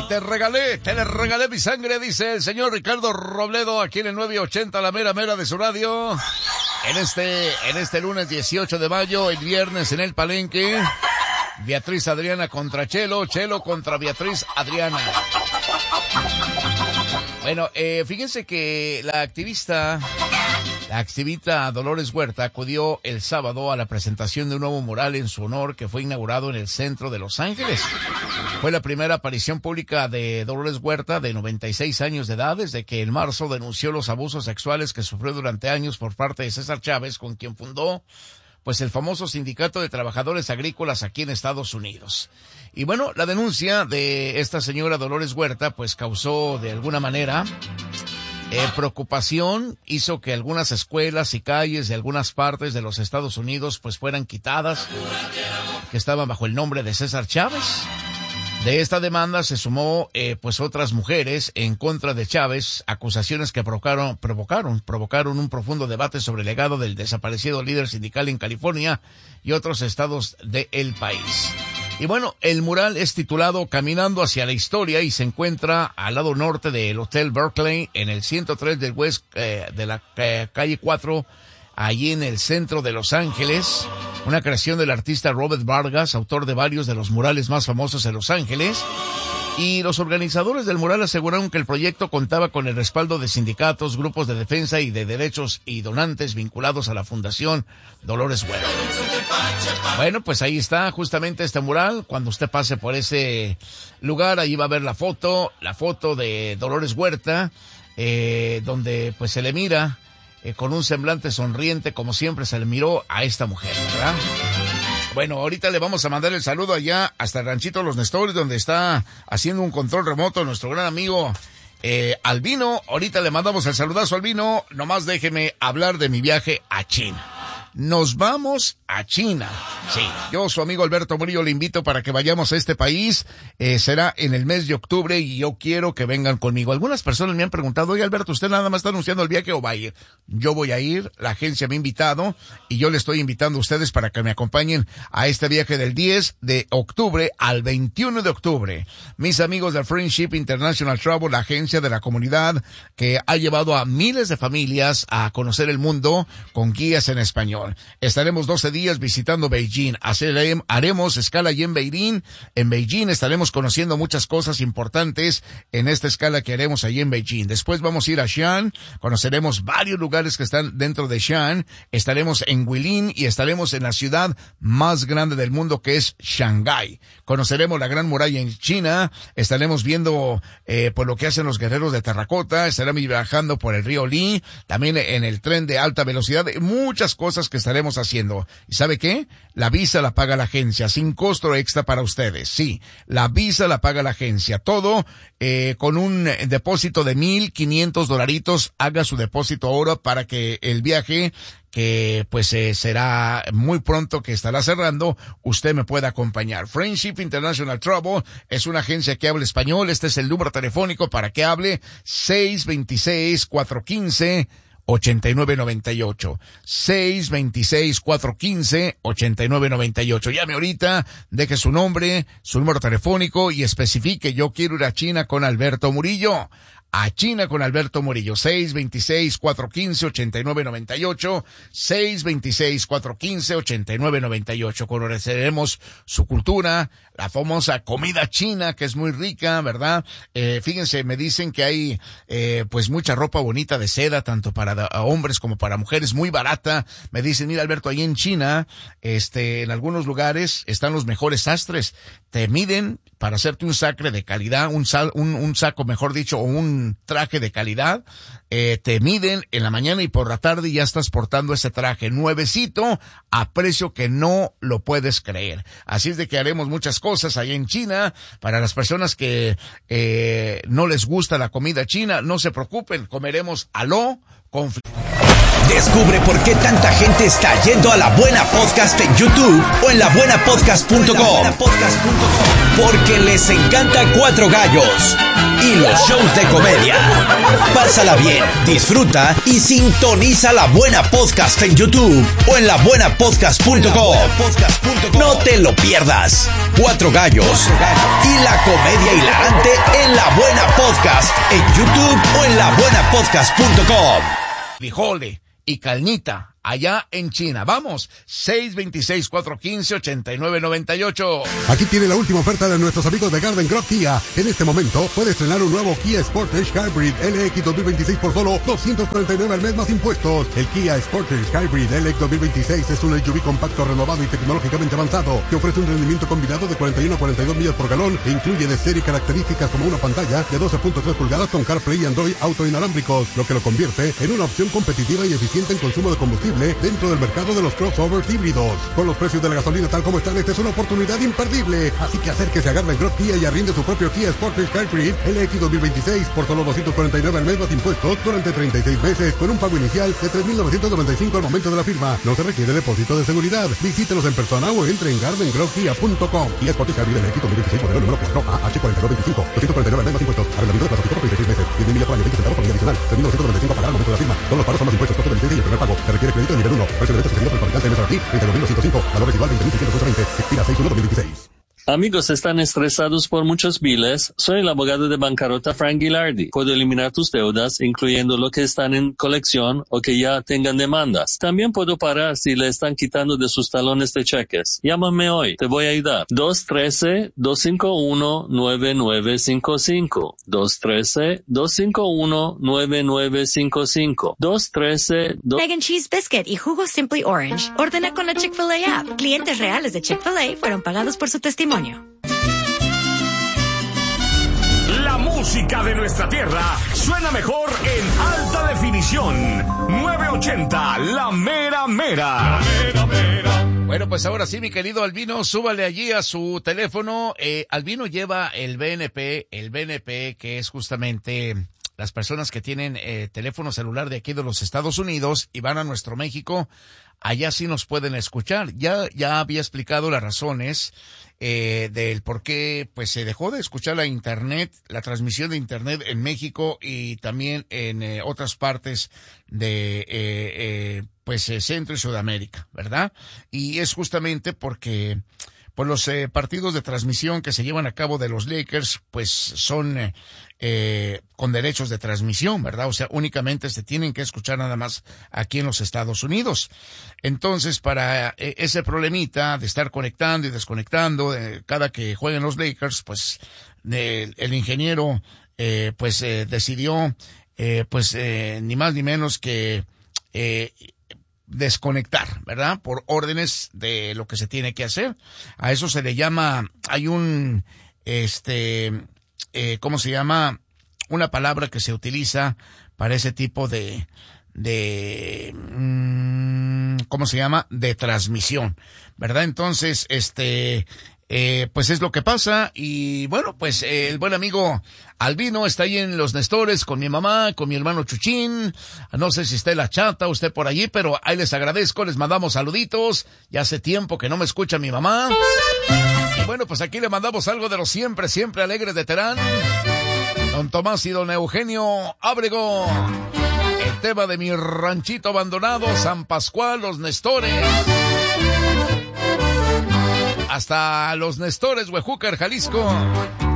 te le regalé mi sangre, dice el señor Ricardo Robledo, aquí en el 980, la mera mera de su radio. En este lunes 18 de mayo, el viernes en el Palenque, Beatriz Adriana contra Chelo, Chelo contra Beatriz Adriana. Bueno, fíjense que la activista Dolores Huerta acudió el sábado a la presentación de un nuevo mural en su honor que fue inaugurado en el centro de Los Ángeles. Fue la primera aparición pública de Dolores Huerta, de 96 años de edad, desde que en marzo denunció los abusos sexuales que sufrió durante años por parte de César Chávez, con quien fundó pues el famoso Sindicato de Trabajadores Agrícolas aquí en Estados Unidos. Y bueno, la denuncia de esta señora Dolores Huerta pues causó de alguna manera preocupación, hizo que algunas escuelas y calles de algunas partes de los Estados Unidos pues fueran quitadas, que estaban bajo el nombre de César Chávez. De esta demanda se sumó pues otras mujeres en contra de Chávez, acusaciones que provocaron un profundo debate sobre el legado del desaparecido líder sindical en California y otros estados del país. Y bueno, el mural es titulado Caminando hacia la historia y se encuentra al lado norte del Hotel Berkeley, en el 103 del West, de la calle 4, allí en el centro de Los Ángeles. Una creación del artista Robert Vargas, autor de varios de los murales más famosos en Los Ángeles. Y los organizadores del mural aseguraron que el proyecto contaba con el respaldo de sindicatos, grupos de defensa y de derechos y donantes vinculados a la Fundación Dolores Huerta. Bueno, pues ahí está justamente este mural. Cuando usted pase por ese lugar, ahí va a ver la foto de Dolores Huerta, donde pues se le mira con un semblante sonriente, como siempre se le miró a esta mujer, ¿verdad? Bueno, ahorita le vamos a mandar el saludo allá hasta el ranchito Los Nestores, donde está haciendo un control remoto nuestro gran amigo Albino. Ahorita le mandamos el saludazo a Albino. Nomás déjeme hablar de mi viaje a China. Nos vamos a China. Sí, yo, su amigo Alberto Murillo, le invito para que vayamos a este país. Será en el mes de octubre y yo quiero que vengan conmigo. Algunas personas me han preguntado, oye Alberto, ¿usted nada más está anunciando el viaje o va a ir? Yo voy a ir, la agencia me ha invitado y yo le estoy invitando a ustedes para que me acompañen a este viaje del 10 de octubre al 21 de octubre. Mis amigos de Friendship International Travel, la agencia de la comunidad que ha llevado a miles de familias a conocer el mundo con guías en español. Estaremos 12 días visitando Beijing. Haremos escala allí en Beijing. En Beijing estaremos conociendo muchas cosas importantes en esta escala que haremos allí en Beijing. Después vamos a ir a Xi'an. Conoceremos varios lugares que están dentro de Xi'an. Estaremos en Guilin y estaremos en la ciudad más grande del mundo, que es Shanghái. Conoceremos la Gran Muralla en China. Estaremos viendo por lo que hacen los guerreros de terracota. Estaremos viajando por el río Li. También en el tren de alta velocidad. Muchas cosas que estaremos haciendo. ¿Y sabe qué? La visa la paga la agencia, sin costo extra para ustedes. Sí, la visa la paga la agencia. Todo con un depósito de $1,500. Haga su depósito ahora para que el viaje, que pues será muy pronto que estará cerrando, usted me pueda acompañar. Friendship International Travel es una agencia que habla español. Este es el número telefónico para que hable: 626-415-8998. 626-415-8998. Llame ahorita, deje su nombre, su número telefónico y especifique: yo quiero ir a China con Alberto Murillo. A China con Alberto Murillo. 626-415-8998. 626-415-8998. Conoceremos su cultura, la famosa comida china, que es muy rica, ¿verdad? Fíjense, me dicen que hay pues mucha ropa bonita de seda, tanto para hombres como para mujeres, muy barata. Me dicen, mira Alberto, ahí en China, en algunos lugares están los mejores sastres. Te miden para hacerte un sacre de calidad, un saco, mejor dicho, o un traje de calidad. Te miden en la mañana y por la tarde ya estás portando ese traje nuevecito a precio que no lo puedes creer. Así es de que haremos muchas cosas allá en China. Para las personas que no les gusta la comida china, no se preocupen, comeremos aló con Descubre por qué tanta gente está yendo a La Buena Podcast en YouTube o en labuenapodcast.com. Porque les encanta Cuatro Gallos y los shows de comedia. Pásala bien, disfruta y sintoniza La Buena Podcast en YouTube o en labuenapodcast.com. No te lo pierdas. Cuatro Gallos y la comedia hilarante en La Buena Podcast en YouTube o en labuenapodcast.com. Frijole y carnita allá en China. Vamos, 626-415-8998. Aquí tiene la última oferta de nuestros amigos de Garden Grove Kia. En este momento puede estrenar un nuevo Kia Sportage Hybrid LX 2026 por solo $249 al mes más impuestos. El Kia Sportage Hybrid LX 2026 es un SUV compacto, renovado y tecnológicamente avanzado que ofrece un rendimiento combinado de 41 a 42 millas por galón e incluye de serie características como una pantalla de 12.3 pulgadas con CarPlay y Android Auto inalámbricos, lo que lo convierte en una opción competitiva y eficiente en consumo de combustible dentro del mercado de los crossovers híbridos. Con los precios de la gasolina tal como están, esta es una oportunidad imperdible. Así que acérquese a Garden Grove Kia y arriende su propio Kia Sportage Hybrid LX 2026 por solo $249 al mes más impuestos durante 36 meses con un pago inicial de $3,995 al momento de la firma. No se requiere depósito de seguridad. Visítelos en persona o entre en gardengrovekia.com. Kia Sportage Hybrid LX 2026 modelo número 4AH4225 $249 al mes más impuestos. Arrendamiento de plástico por 36 meses. 10,000 millas por año, 20 centavos por milla adicional. $3,995 a pagar al momento de la firma. Todos los pagos son más impuestos. Costo de licencia y el primer pago. Se requiere crédito de nivel 1. Precio de derechos cedido por el fabricante MSRP 32,105. Valor residual 20,620. Expira 6/1/2026. Amigos, ¿están estresados por muchos biles? Soy el abogado de bancarrota Frank Gilardi. Puedo eliminar tus deudas, incluyendo lo que están en colección o que ya tengan demandas. También puedo parar si le están quitando de sus talones de cheques. Llámame hoy, te voy a ayudar. 213-251-9955. 213-251-9955. 213... Egg and Cheese Biscuit y jugo Simply Orange. Ordena con la Chick-fil-A app. Clientes reales de Chick-fil-A fueron pagados por su testimonio. La música de nuestra tierra suena mejor en alta definición. 980, la mera mera. La mera mera. Bueno, pues ahora sí, mi querido Albino, súbale allí a su teléfono. Albino lleva el BNP, que es justamente las personas que tienen teléfono celular de aquí de los Estados Unidos y van a nuestro México. Allá sí nos pueden escuchar. Ya había explicado las razones del por qué pues se dejó de escuchar la transmisión de internet en México y también en otras partes de Centro y Sudamérica, ¿verdad? Y es justamente porque pues los partidos de transmisión que se llevan a cabo de los Lakers pues son con derechos de transmisión, ¿verdad? O sea, únicamente se tienen que escuchar nada más aquí en los Estados Unidos. Entonces, para ese problemita de estar conectando y desconectando cada que jueguen los Lakers, pues el ingeniero decidió ni más ni menos que desconectar, ¿verdad? Por órdenes de lo que se tiene que hacer. A eso se le llama, hay un, ¿cómo se llama? Una palabra que se utiliza para ese tipo de ¿cómo se llama? De transmisión, ¿verdad? Entonces, pues es lo que pasa y bueno, pues el buen amigo Albino está ahí en Los Nestores con mi mamá, con mi hermano Chuchín, no sé si está la chata usted por allí, pero ahí les agradezco, les mandamos saluditos, ya hace tiempo que no me escucha mi mamá y bueno, pues aquí le mandamos algo de los siempre alegres de Terán, don Tomás y don Eugenio Ábrego, el tema de mi ranchito abandonado, San Pascual, Los Nestores. Hasta Los Nestores, Huejúcar, Jalisco.